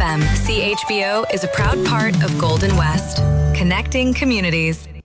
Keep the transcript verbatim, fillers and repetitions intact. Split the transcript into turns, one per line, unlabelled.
M. C H B O is a proud part of Golden West, connecting communities.